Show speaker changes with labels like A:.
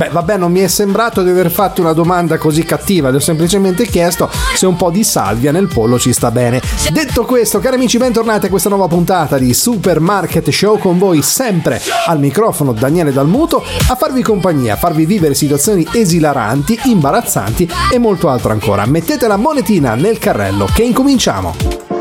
A: Beh, vabbè, non mi è sembrato di aver fatto una domanda così cattiva, le ho semplicemente chiesto se un po' di salvia nel pollo ci sta bene. Detto questo, cari amici, bentornati a questa nuova puntata di Supermarket Show, con voi sempre al microfono Daniele Dalmuto, a farvi compagnia, a farvi vivere situazioni esilaranti, imbarazzanti e molto altro ancora. Mettete la monetina nel carrello che incominciamo.